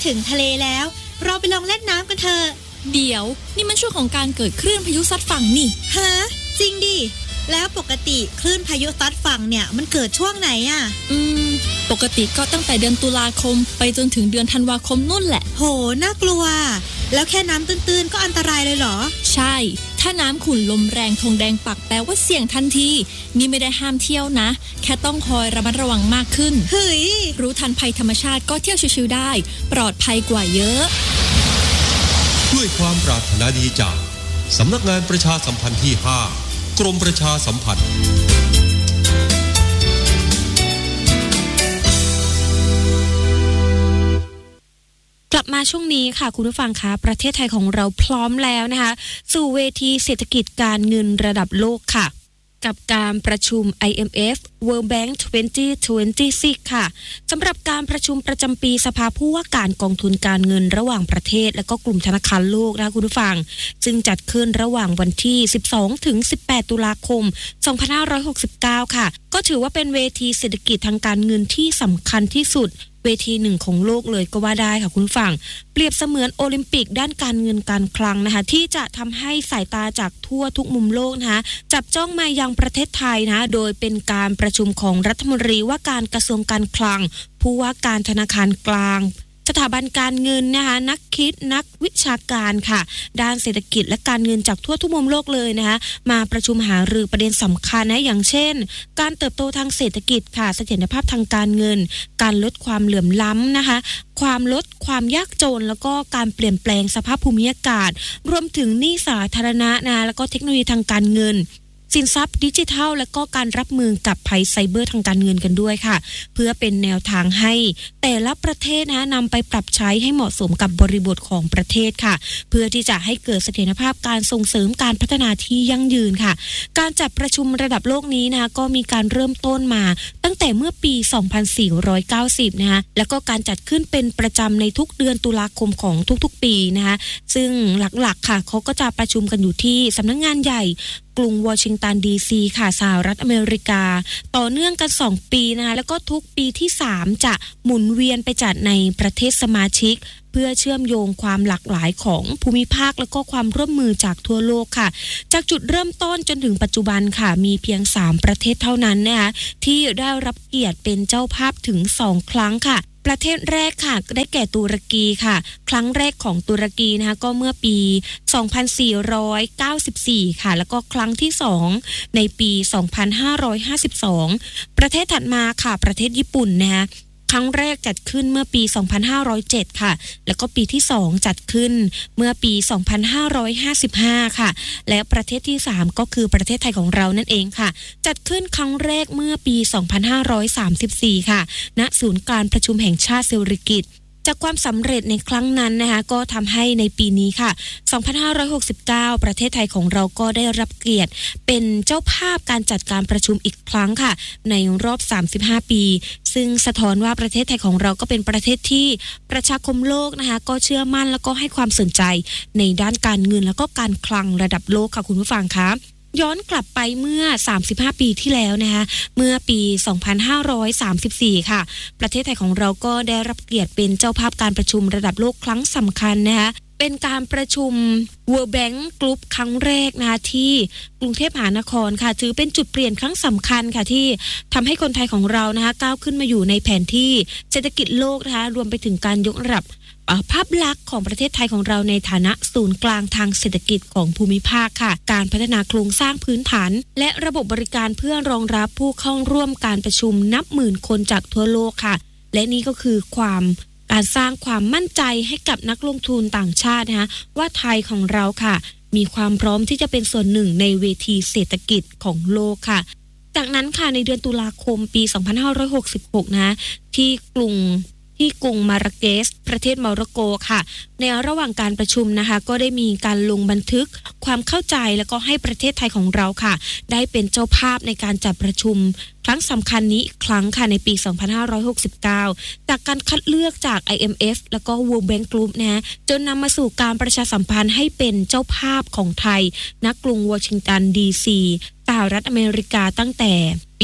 ถึงทะเลแล้วเราไปลองเล่นน้ำกันเถอะเดี๋ยวนี่มันช่วงของการเกิดคลื่นพายุซัดฝั่งนี่ฮะจริงดิแล้วปกติคลื่นพายุซัดฝั่งเนี่ยมันเกิดช่วงไหนอ่ะปกติก็ตั้งแต่เดือนตุลาคมไปจนถึงเดือนธันวาคมนู่นแหละโหน่ากลัวแล้วแค่น้ำตื้นๆก็อันตรายเลยเหรอใช่ถ้าน้ำขุ่นลมแรงธงแดงปักแปลว่าเสี่ยงทันทีนี่ไม่ได้ห้ามเที่ยวนะแค่ต้องคอยระมัดระวังมากขึ้นเฮ้ยรู้ทันภัยธรรมชาติก็เที่ยวชิวๆได้ปลอดภัยกว่าเยอะด้วยความปรารถนาดีจากสำนักงานประชาสัมพันธ์ที่ 5 กรมประชาสัมพันธ์กลับมาช่วงนี้ค่ะคุณผู้ฟังคะประเทศไทยของเราพร้อมแล้วนะคะสู่เวทีเศรษฐกิจการเงินระดับโลกค่ะกับการประชุม IMF World Bank 2026 ค่ะสำหรับการประชุมประจำปีสภาผู้ว่าการกองทุนการเงินระหว่างประเทศและก็กลุ่มธนาคารโลกนะคะคุณผู้ฟังซึ่งจัดขึ้นระหว่างวันที่12ถึง18ตุลาคม2569ค่ะก็ถือว่าเป็นเวทีเศรษฐกิจทางการเงินที่สำคัญที่สุดเวทีหนึ่งของโลกเลยก็ว่าได้ค่ะคุณผู้ฟังเปรียบเสมือนโอลิมปิกด้านการเงินการคลังนะคะที่จะทำให้สายตาจากทั่วทุกมุมโลกนะคะจับจ้องมายังประเทศไทยนะโดยเป็นการประชุมของรัฐมนตรีว่าการกระทรวงการคลังผู้ว่าการธนาคารกลางสถาบันการเงินนะคะนักคิดนักวิชาการค่ะด้านเศรษฐกิจและการเงินจากทั่วทุกมุมโลกเลยนะคะมาประชุมหารือประเด็นสำคัญนะอย่างเช่นการเติบโตทางเศรษฐกิจค่ะเสถียรภาพทางการเงินการลดความเหลื่อมล้ำนะคะความลดความยากจนแล้วก็การเปลี่ยนแปลงสภาพภูมิอากาศรวมถึงหนี้สาธารณะนะแล้วก็เทคโนโลยีทางการเงินสินทรัพย์ดิจิทัลและก็การรับมือกับภัยไซเบอร์ทางการเงินกันด้วยค่ะเพื่อเป็นแนวทางให้แต่ละประเทศนะนำไปปรับใช้ให้เหมาะสมกับบริบทของประเทศค่ะเพื่อที่จะให้เกิดเสถียรภาพการส่งเสริมการพัฒนาที่ยั่งยืนค่ะการจัดประชุมระดับโลกนี้นะก็มีการเริ่มต้นมาตั้งแต่เมื่อปี 2490 นะคะแล้วก็การจัดขึ้นเป็นประจำในทุกเดือนตุลาคมของทุกๆปีนะคะซึ่งหลักๆค่ะเขาก็จะประชุมกันอยู่ที่สำนักงานใหญ่กรุงวอชิงตันดีซีค่ะสหรัฐอเมริกาต่อเนื่องกัน2ปีนะคะแล้วก็ทุกปีที่3จะหมุนเวียนไปจัดในประเทศสมาชิกเพื่อเชื่อมโยงความหลากหลายของภูมิภาคและก็ความร่วมมือจากทั่วโลกค่ะจากจุดเริ่มต้นจนถึงปัจจุบันค่ะมีเพียง3ประเทศเท่านั้นนะคะที่ได้รับเกียรติเป็นเจ้าภาพถึง2ครั้งค่ะประเทศแรกค่ะได้แก่ตุรกีค่ะครั้งแรกของตุรกีนะคะก็เมื่อปี 2494 ค่ะแล้วก็ครั้งที่2ในปี 2552 ประเทศถัดมาค่ะประเทศญี่ปุ่นนะคะครั้งแรกจัดขึ้นเมื่อปี 2507 ค่ะแล้วก็ปีที่2จัดขึ้นเมื่อปี 2555 ค่ะและประเทศที่3ก็คือประเทศไทยของเรานั่นเองค่ะจัดขึ้นครั้งแรกเมื่อปี 2534 ค่ะณศูนย์การประชุมแห่งชาติสิริกิติ์จากความสำเร็จในครั้งนั้นนะคะก็ทำให้ในปีนี้ค่ะ 2569 ประเทศไทยของเราก็ได้รับเกียรติเป็นเจ้าภาพการจัดการประชุมอีกครั้งค่ะในรอบ 35 ปีซึ่งสะท้อนว่าประเทศไทยของเราก็เป็นประเทศที่ประชาคมโลกนะคะก็เชื่อมั่นแล้วก็ให้ความสนใจในด้านการเงินแล้วก็การคลังระดับโลกค่ะคุณผู้ฟังคะย้อนกลับไปเมื่อ35ปีที่แล้วนะคะเมื่อปี 2534 ค่ะประเทศไทยของเราก็ได้รับเกียรติเป็นเจ้าภาพการประชุมระดับโลกครั้งสำคัญนะคะเป็นการประชุม World Bank Group ครั้งแรกนะคะที่กรุงเทพมหานครค่ะถือเป็นจุดเปลี่ยนครั้งสำคัญค่ะที่ทำให้คนไทยของเรานะคะก้าวขึ้นมาอยู่ในแผนที่เศรษฐกิจโลกนะคะรวมไปถึงการยกระดับภาพลักษณ์ของประเทศไทยของเราในฐานะศูนย์กลางทางเศรษฐกิจของภูมิภาคค่ะการพัฒนาโครงสร้างพื้นฐานและระบบบริการเพื่อรองรับผู้เข้าร่วมการประชุมนับหมื่นคนจากทั่วโลกค่ะและนี่ก็คือการสร้างความมั่นใจให้กับนักลงทุนต่างชาตินะคะว่าไทยของเราค่ะมีความพร้อมที่จะเป็นส่วนหนึ่งในเวทีเศรษฐกิจของโลกค่ะจากนั้นค่ะในเดือนตุลาคมปี 2566 นะที่กรุงมาราเกสประเทศโมร็อกโกค่ะในระหว่างการประชุมนะคะก็ได้มีการลงบันทึกความเข้าใจแล้วก็ให้ประเทศไทยของเราค่ะได้เป็นเจ้าภาพในการจัดประชุมครั้งสำคัญนี้อีกครั้งค่ะในปี 2569 จากการคัดเลือกจาก IMF แล้วก็ World Bank Group นะจนนำมาสู่การประชาสัมพันธ์ให้เป็นเจ้าภาพของไทยณกรุงวอชิงตันดีซีตามหรัฐอเมริกาตั้งแต่ปี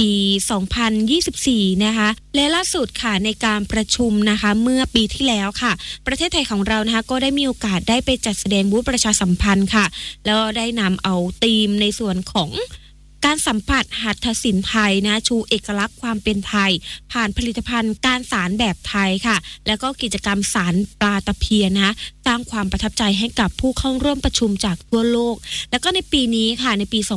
2024 นะคะและล่าสุดค่ะในการประชุมนะคะเมื่อปีที่แล้วค่ะประเทศไทยของเรานะคะก็ได้มีโอกาสได้ไปจัดแสดงบูธประชาสัมพันธ์ค่ะแล้วได้นำเอาธีมในส่วนของการสัมผัสหัตถศิลป์ไทยนะชูเอกลักษณ์ความเป็นไทยผ่านผลิตภัณฑ์การสารแบบไทยค่ะแล้วก็กิจกรรมสารปลาตะเพียนนะคะสร้างความประทับใจให้กับผู้เข้าร่วมประชุมจากทั่วโลกแล้วก็ในปีนี้ค่ะในปี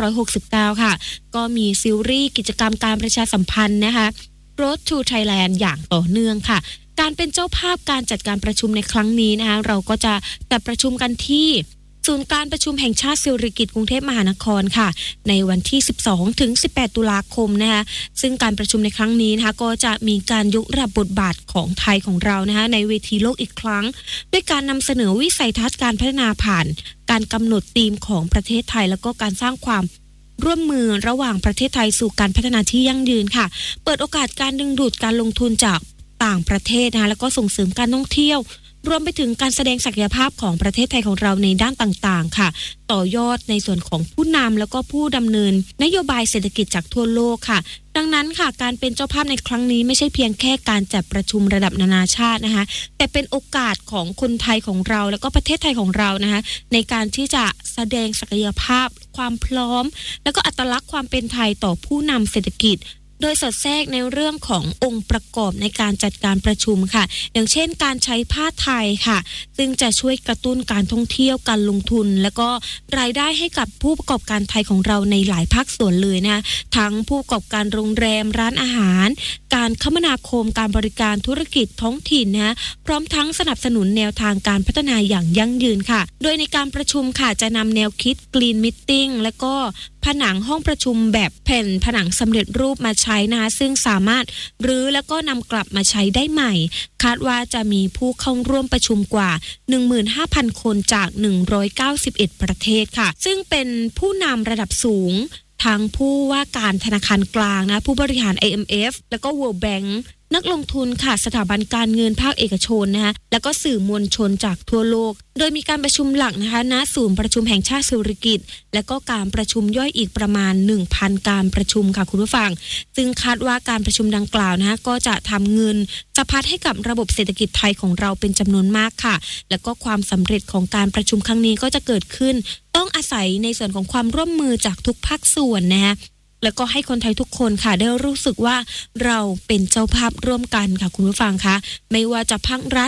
2569 ค่ะก็มีซีรีส์กิจกรรมการประชาสัมพันธ์นะคะ Road to Thailand อย่างต่อเนื่องค่ะการเป็นเจ้าภาพการจัดการประชุมในครั้งนี้นะคะเราก็จะจัดประชุมกันที่ศูนย์การประชุมแห่งชาติสิริกิติ์กรุงเทพมหานครค่ะในวันที่ 12 ถึง 18 ตุลาคมนะคะซึ่งการประชุมในครั้งนี้นะคะก็จะมีการยกระดับบทบาทของไทยของเรานะคะในเวทีโลกอีกครั้งด้วยการนำเสนอวิสัยทัศน์การพัฒนาผ่านการกำหนดธีมของประเทศไทยแล้วก็การสร้างความร่วมมือระหว่างประเทศไทยสู่การพัฒนาที่ยั่งยืนค่ะเปิดโอกาสการดึงดูดการลงทุนจากต่างประเทศนะคะแล้วก็ส่งเสริมการท่องเที่ยวรวมไปถึงการแสดงศักยภาพของประเทศไทยของเราในด้านต่างๆค่ะต่อยอดในส่วนของผู้นำแล้วก็ผู้ดำเนินนโยบายเศรษฐกิจจากทั่วโลกค่ะดังนั้นค่ะการเป็นเจ้าภาพในครั้งนี้ไม่ใช่เพียงแค่การจัดประชุมระดับนานาชาตินะคะแต่เป็นโอกาสของคนไทยของเราแล้วก็ประเทศไทยของเรานะคะในการที่จะแสดงศักยภาพความพร้อมแล้วก็อัตลักษณ์ความเป็นไทยต่อผู้นำเศรษฐกิจโดยสอดแทรกในเรื่องขององค์ประกอบในการจัดการประชุมค่ะอย่างเช่นการใช้ผ้าไทยค่ะซึ่งจะช่วยกระตุ้นการท่องเที่ยวการลงทุนแล้วก็รายได้ให้กับผู้ประกอบการไทยของเราในหลายภาคส่วนเลยนะทั้งผู้ประกอบการโรงแรมร้านอาหารการคมนาคมการบริการธุรกิจท้องถิ่นนะพร้อมทั้งสนับสนุนแนวทางการพัฒนาอย่างยั่งยืนค่ะโดยในการประชุมค่ะจะนำแนวคิด Green Meeting และก็ผนังห้องประชุมแบบแผ่นผนังสำเร็จรูปมาใช้นะคะซึ่งสามารถรื้อแล้วก็นำกลับมาใช้ได้ใหม่คาดว่าจะมีผู้เข้าร่วมประชุมกว่า 15,000 คนจาก191ประเทศค่ะซึ่งเป็นผู้นำระดับสูงทั้งผู้ว่าการธนาคารกลางนะผู้บริหาร IMF แล้วก็ World Bank นักลงทุนค่ะสถาบันการเงินภาคเอกชนนะคะแล้วก็สื่อมวลชนจากทั่วโลกโดยมีการประชุมหลักนะคะณศูนย์ประชุมแห่งชาติสิริกิติ์และก็การประชุมย่อยอีกประมาณ 1,000 การประชุมค่ะคุณผู้ฟังซึ่งคาดว่าการประชุมดังกล่าวนะคะก็จะทำเงินสะพัดให้กับระบบเศรษฐกิจไทยของเราเป็นจำนวนมากค่ะแล้วก็ความสำเร็จของการประชุมครั้งนี้ก็จะเกิดขึ้นต้องอาศัยในส่วนของความร่วมมือจากทุกภาคส่วนนะคะแล้วก็ให้คนไทยทุกคนค่ะได้รู้สึกว่าเราเป็นเจ้าภาพร่วมกันค่ะคุณผู้ฟังคะไม่ว่าจะภาครัฐ